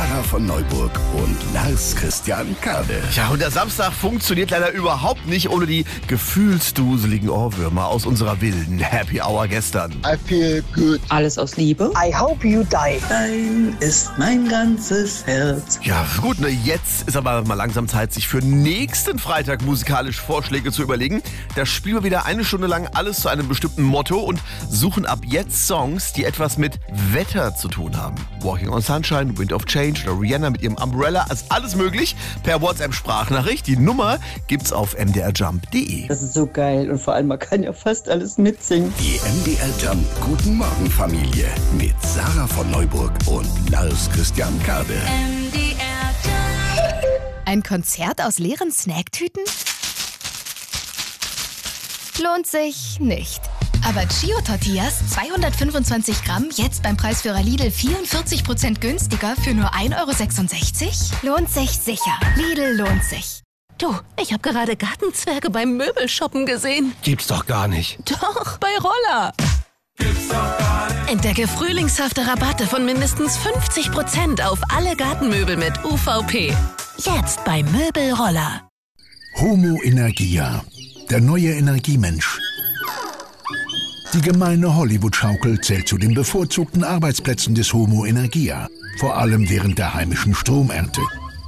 Sarah von Neuburg und Lars Christian Kade. Ja, und der Samstag funktioniert leider überhaupt nicht ohne die gefühlsduseligen Ohrwürmer aus unserer wilden Happy Hour gestern. I feel good. Alles aus Liebe. I hope you die. Dein ist mein ganzes Herz. Ja, gut, ne, jetzt ist aber mal langsam Zeit, sich für nächsten Freitag musikalisch Vorschläge zu überlegen. Da spielen wir wieder eine Stunde lang alles zu einem bestimmten Motto und suchen ab jetzt Songs, die etwas mit Wetter zu tun haben. Walking on Sunshine, Wind of Change oder Rihanna mit ihrem Umbrella, ist alles möglich per WhatsApp-Sprachnachricht. Die Nummer gibt's auf mdrjump.de. Das ist so geil und vor allem, man kann ja fast alles mitsingen. Die MDR Jump Guten Morgen Familie mit Sarah von Neuburg und Lars Christian Kade. Ein Konzert aus leeren Snacktüten? Lohnt sich nicht. Aber Chio-Tortillas, 225 Gramm, jetzt beim Preisführer Lidl 44% günstiger für nur 1,66 €? Lohnt sich sicher. Lidl lohnt sich. Du, ich habe gerade Gartenzwerge beim Möbelshoppen gesehen. Gibt's doch gar nicht. Doch, bei Roller. Entdecke frühlingshafte Rabatte von mindestens 50% auf alle Gartenmöbel mit UVP. Jetzt bei Möbelroller. Homo Energia, der neue Energiemensch. Die gemeine Hollywood-Schaukel zählt zu den bevorzugten Arbeitsplätzen des Homo Energia, vor allem während der heimischen Stromernte.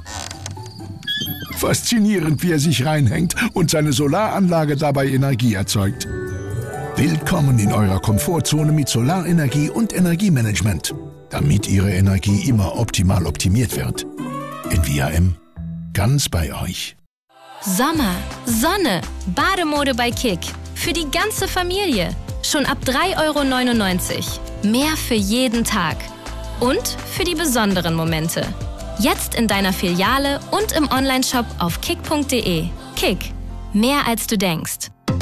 Faszinierend, wie er sich reinhängt und seine Solaranlage dabei Energie erzeugt. Willkommen in eurer Komfortzone mit Solarenergie und Energiemanagement, damit Ihre Energie immer optimal optimiert wird. In VRM, ganz bei euch. Sommer, Sonne, Bademode bei Kick. Für die ganze Familie. Schon ab 3,99 €. Mehr für jeden Tag. Und für die besonderen Momente. Jetzt in deiner Filiale und im Onlineshop auf kick.de. Kick. Mehr als du denkst.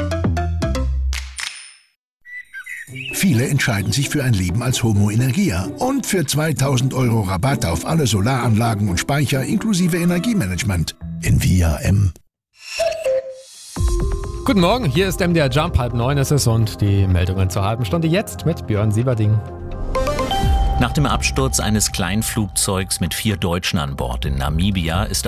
Viele entscheiden sich für ein Leben als Homo Energia und für 2.000 € Rabatt auf alle Solaranlagen und Speicher inklusive Energiemanagement in VRM. Guten Morgen, hier ist MDR Jump, 8:30 ist es und die Meldungen zur halben Stunde jetzt mit Björn Sieverding. Nach dem Absturz eines Kleinflugzeugs mit 4 Deutschen an Bord in Namibia ist